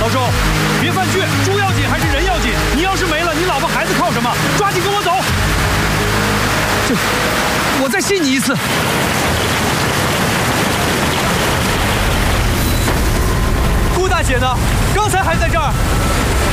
老周，别犯倔，猪要紧还是人要紧？你要是没了，你老婆孩子靠什么？抓紧跟我走！我再信你一次。顾大姐呢？刚才还在这儿。